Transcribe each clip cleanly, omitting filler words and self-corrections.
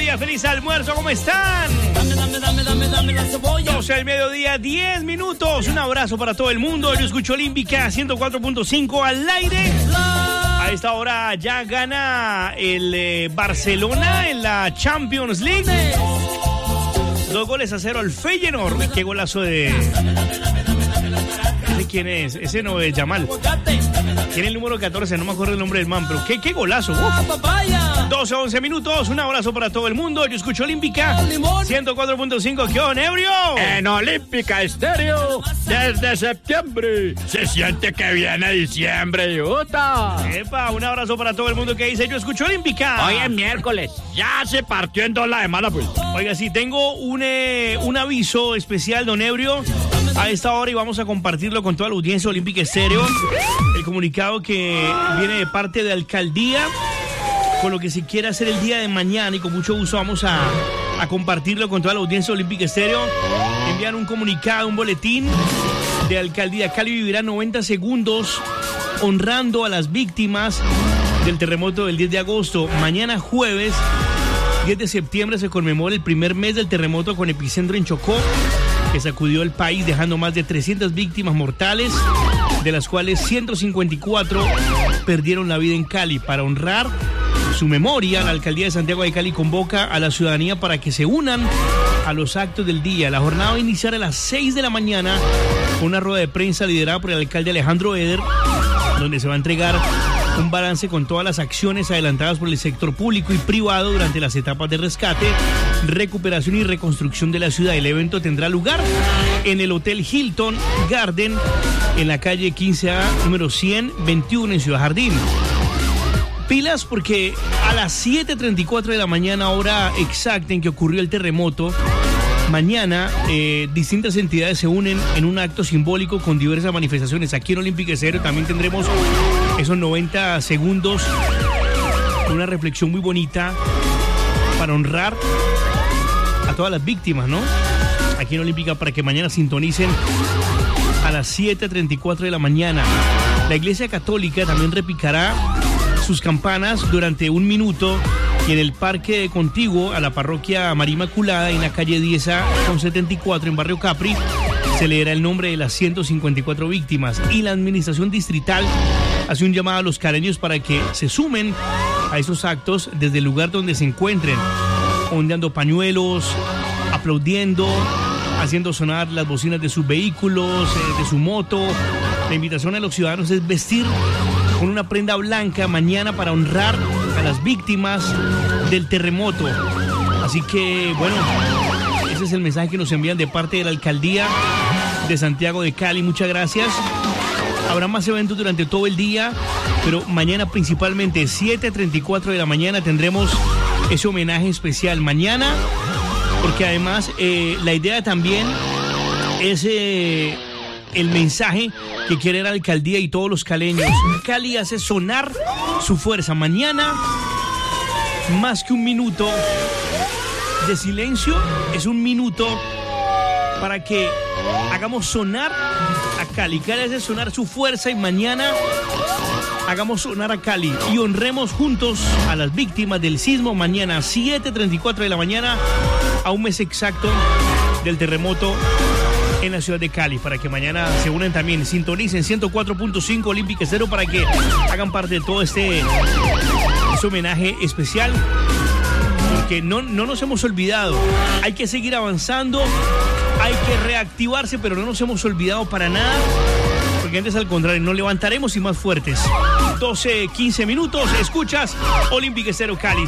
mediodía, feliz almuerzo, ¿cómo están? Dame la cebolla. 12 del mediodía, 10 minutos. Un abrazo para todo el mundo. Yo escucho Olímpica 104.5 al aire. A esta hora ya gana el Barcelona en la Champions League. 2-0 al Feyenoord. Qué golazo de quién es. Ese no es Yamal. Tiene el número 14, no me acuerdo el nombre del man, pero qué golazo. 12-11 minutos, un abrazo para todo el mundo. Yo escucho Olímpica 104.5. ¿Qué on, ebrio? En Olímpica Estéreo, desde septiembre, se siente que viene diciembre, Utah. Epa, un abrazo para todo el mundo que dice Yo escucho Olímpica. Hoy es miércoles, ya se partió en 2 la semana, pues. Oiga, sí, tengo un aviso especial, don Ebrio, a esta hora, y vamos a compartirlo con toda la audiencia Olímpica Estéreo. El comunicado que viene de parte de Alcaldía con lo que se quiere hacer el día de mañana, y con mucho gusto vamos a compartirlo con toda la audiencia Olímpica Estéreo. Envían un comunicado, un boletín de Alcaldía. Cali vivirá 90 segundos honrando a las víctimas del terremoto del 10 de agosto. Mañana jueves 10 de septiembre se conmemora el primer mes del terremoto con epicentro en Chocó, que sacudió el país dejando más de 300 víctimas mortales, de las cuales 154 perdieron la vida en Cali. Para honrar su memoria, la Alcaldía de Santiago de Cali convoca a la ciudadanía para que se unan a los actos del día. La jornada va a iniciar a las 6 de la mañana con una rueda de prensa liderada por el alcalde Alejandro Eder, donde se va a entregar un balance con todas las acciones adelantadas por el sector público y privado durante las etapas de rescate, recuperación y reconstrucción de la ciudad. El evento tendrá lugar en el Hotel Hilton Garden, en la calle 15A, número 121, en Ciudad Jardín. Pilas, porque a las 7:34 de la mañana, hora exacta en que ocurrió el terremoto, mañana distintas entidades se unen en un acto simbólico con diversas manifestaciones. Aquí en Olímpica Estéreo también tendremos esos 90 segundos, una reflexión muy bonita para honrar a todas las víctimas, ¿no? Aquí en Olímpica, para que mañana sintonicen a las 7:34 de la mañana. La Iglesia Católica también repicará sus campanas durante 1 minuto, y en el parque contiguo a la parroquia María Inmaculada, en la calle 10A con 74 en Barrio Capri, se leerá el nombre de las 154 víctimas, y la administración distrital hace un llamado a los caleños para que se sumen a esos actos desde el lugar donde se encuentren, ondeando pañuelos, aplaudiendo, haciendo sonar las bocinas de sus vehículos, de su moto. La invitación a los ciudadanos es vestir con una prenda blanca mañana para honrar a las víctimas del terremoto. Así que, bueno, ese es el mensaje que nos envían de parte de la Alcaldía de Santiago de Cali. Muchas gracias. Habrá más eventos durante todo el día, pero mañana principalmente 7:34 de la mañana tendremos ese homenaje especial. Mañana, porque además la idea también es el mensaje que quiere la Alcaldía y todos los caleños. Cali hace sonar su fuerza. Mañana, más que 1 minuto de silencio, es 1 minuto para que hagamos sonar a Cali. Cali hace sonar su fuerza, y mañana hagamos sonar a Cali y honremos juntos a las víctimas del sismo. Mañana 7:34 de la mañana, a 1 mes exacto del terremoto en la ciudad de Cali, para que mañana se unen también, sintonicen 104.5 Olímpica Estéreo para que hagan parte de todo este homenaje especial, porque no nos hemos olvidado. Hay que seguir avanzando, hay que reactivarse, pero no nos hemos olvidado para nada, porque antes, al contrario, nos levantaremos y más fuertes. 12:15 minutos, escuchas Olímpica Estéreo Cali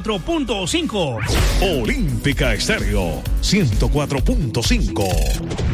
104.5. Olímpica Estéreo 104.5.